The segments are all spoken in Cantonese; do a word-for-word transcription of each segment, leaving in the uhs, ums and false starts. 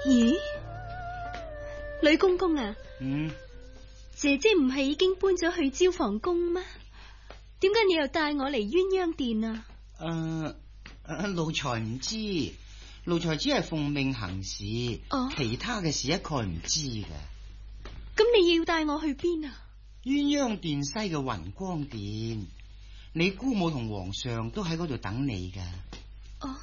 咦，呂公公啊， 嗯， 姐姐唔係已經搬咗去招房宮咩？點解你又帶我嚟鴛鴦殿啊？ 誒、呃，奴才唔知，奴才只係奉命行事， 哦， 其他嘅事一概唔知嘅。 咁你要帶我去邊啊？ 鴛鴦殿西嘅雲光殿，你姑母同皇上都喺嗰度等你噶。 哦，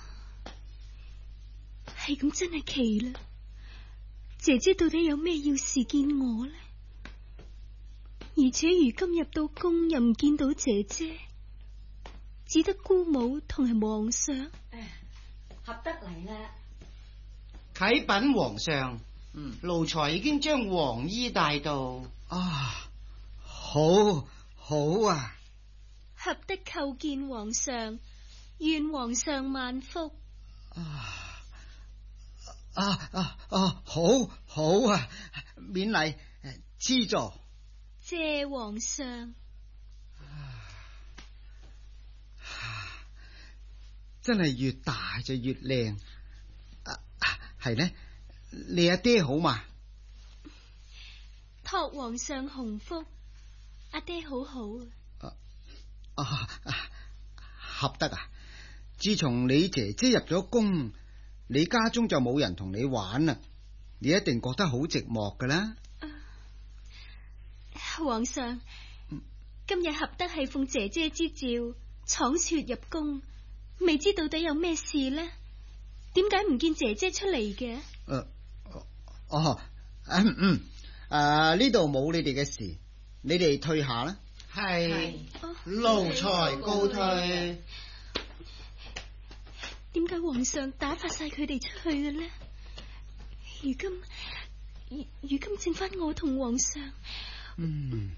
係咁真係奇啦！姐姐到底有咩要事見我呢？而且如今入到宮又唔見到姐姐，只得姑母同係皇上。 誒，合得嚟啦！ 啟稟皇上， 嗯， 奴才已經將黃衣帶到。 啊，好，好啊！ 合得叩見皇上，願皇上萬福。 啊啊啊啊！好，好啊！免禮，誒，賜座。 謝皇上。 真係越大就越靚。啊，係呢？你阿爹好嘛？ 託皇上洪福，阿爹好好啊。啊啊，合得啊！自從你姐姐入咗宮，你家中就冇人同你玩啦，你一定覺得好寂寞噶啦。 啊。皇上，今日合得係奉姐姐之召，闖竄入宮，未知到底有咩事呢？點解唔見姐姐出嚟嘅？ 誒，哦，嗯嗯，誒，呢度冇你哋嘅事，你哋退下啦。 係，奴才告退。 點解皇上打發晒佢哋出去嘅呢？如今，如如今剩翻我同皇上。 嗯，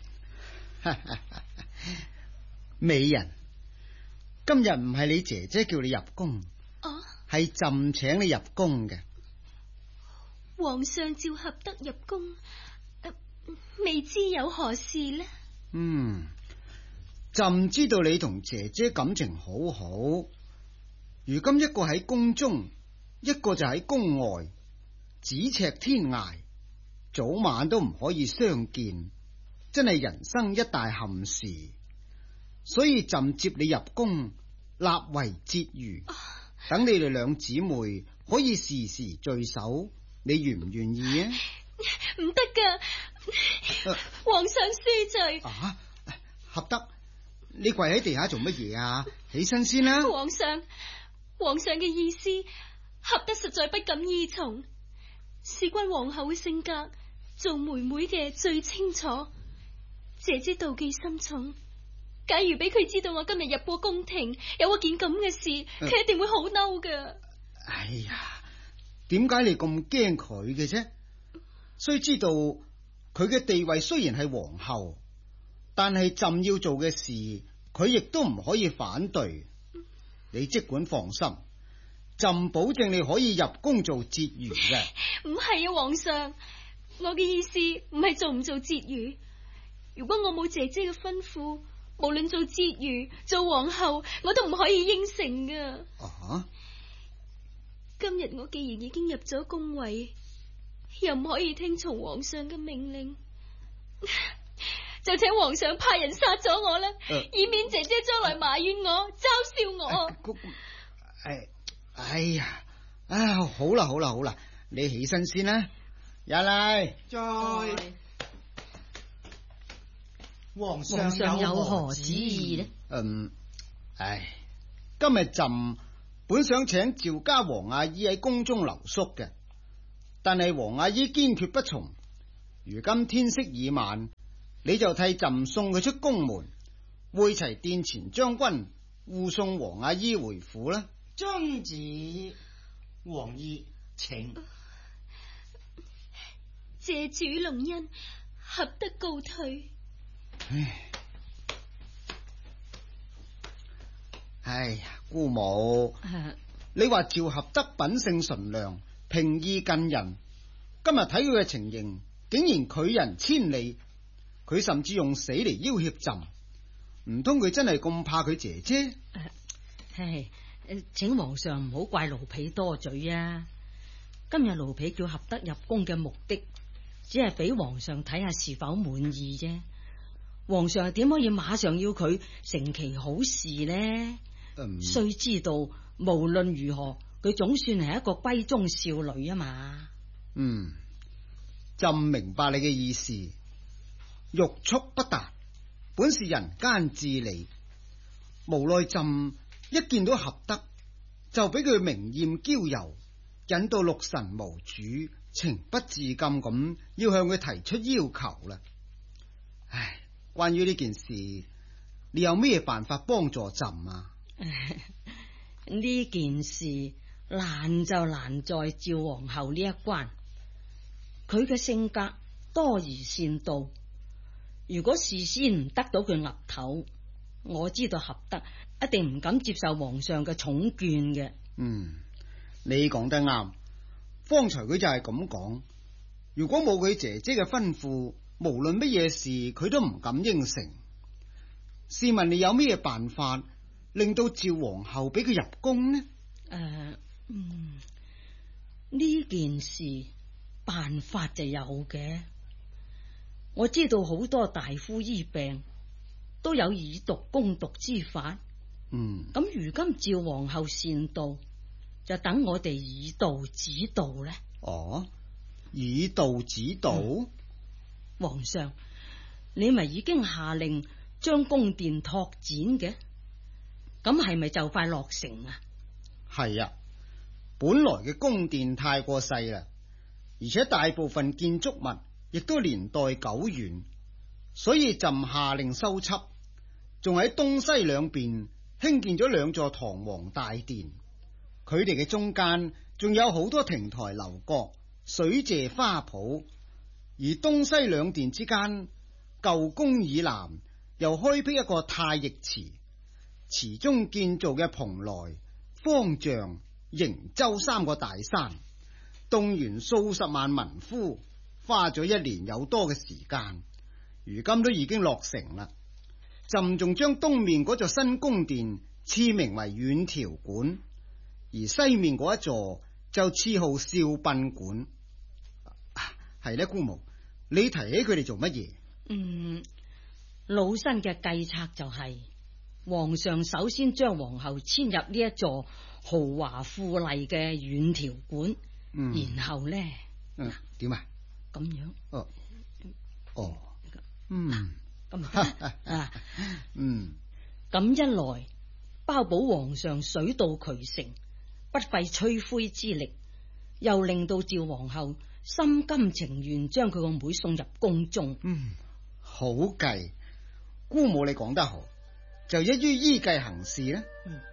美人，今日唔係你姐姐叫你入宮， 哦， 係朕請你入宮嘅。 皇上召合得入宮，呃，未知有何事呢？ 嗯，朕知道你同姐姐感情好好，如今一個喺宮中，一個就喺宮外，咫尺天涯，早晚都唔可以相見，真係人生一大憾事。所以朕接你入宮，立為節餘，等你哋兩姊妹可以時時聚首，你願唔願意啊？ 唔得噶，皇上恕罪。 啊，合得，你跪喺地下做乜嘢啊？起身先啦。 皇上，皇上嘅意思，合得實在不敢依從。事關皇后嘅性格，做妹妹嘅最清楚。姐姐妒忌心重，假如俾佢知道我今日入過宮廷，有嗰件咁嘅事，佢、呃、一定會好嬲噶。 哎呀，點解你咁驚佢嘅啫？須知道佢嘅地位雖然係皇后，但係朕要做嘅事，佢亦都唔可以反對。你即管放心，朕保證你可以入宮做節餘嘅。 唔係啊，皇上，我嘅意思唔係做唔做節餘。如果我冇姐姐嘅吩咐，無論做節餘做皇后，我都唔可以應承噶。 啊！ 今日我既然已經入咗宮位，又唔可以聽從皇上嘅命令，就請皇上派人殺咗我啦，呃、以免姐姐將來埋怨我、嘲笑我。 誒、哎，哎呀，啊，好啦好啦好啦，你起身先啦，入嚟。 再，皇上皇上有何旨意呢？ 嗯，唉，今日朕本想請趙家黃阿姨喺宮中留宿嘅，但係黃阿姨堅決不從。如今天色已晚，你就替朕送佢出宮門，會齊殿前將軍護送黃阿姨回府啦。 遵旨，黃姨請。 謝主隆恩，合得告退。 唉，哎呀，姑母， 啊、 你話趙合德品性純良，平易近人，今日睇佢嘅情形，竟然拒人千里，佢甚至用死嚟要挾朕，唔通佢真係咁怕佢姐姐？ 唉、啊，請皇上唔好怪奴婢多嘴啊！ 今日奴婢叫合德入宮嘅目的，只係俾皇上睇下是否滿意啫。皇上係點可以馬上要佢成其好事呢？ 嗯， 須知道無論如何，佢總算係一個閨中少女啊嘛。 嗯，朕明白你嘅意思，欲速不達，本是人間至理。無奈朕一見到合德，就俾佢明艷嬌柔，引到六神無主，情不自禁咁要向佢提出要求啦。唉，關於呢件事，你有咩辦法幫助朕啊？ 呢件事難就難在趙皇后呢一關，佢嘅性格多疑善妒，如果事先唔得到佢岌頭，我知道合德一定唔敢接受皇上嘅寵眷嘅。 嗯，你講得啱，方才佢就係咁講，如果冇佢姐姐嘅吩咐，無論乜嘢事佢都唔敢應承。試問你有咩辦法令到趙皇后俾佢入宮呢？ 誒、呃，嗯，呢件事辦法就有嘅。我知道好多大夫醫病都有以毒攻毒之法。 嗯， 咁如今趙皇后善道，就等我哋以道指導呢。 哦，以道指導？ 嗯，皇上，你咪已經下令將宮殿拓展嘅，咁係咪就快落成啊？ 係啊，本來嘅宮殿太過細啦，而且大部分建築物亦都年代久遠，所以朕下令修葺，仲喺東西兩邊興建咗兩座堂皇大殿，佢哋嘅中間仲有好多亭台樓閣、水榭花圃，而東西兩殿之間舊宮以南又開闢一個太液池，池中建造嘅蓬萊、方丈、瀛洲三個大山，動員數十萬民夫，花咗一年有多嘅時間，如今都已經落成啦。朕仲將東面嗰座新宮殿賜名為遠條館，而西面嗰一座就賜號少賓館。係咧，姑母，你提起佢哋做乜嘢？ 嗯，老身嘅計策就係、是、皇上首先將皇后遷入呢一座豪華富麗嘅遠條館， 嗯， 然後咧， 嗯，點啊？ 咁樣， 哦，哦，嗯， 咁啊， 嗯， 咁一來包保皇上水到渠成，不費吹灰之力，又令到趙皇后心甘情願將佢個妹送入宮中。 嗯，好計，姑母你講得好，就一於依計行事啦。 嗯。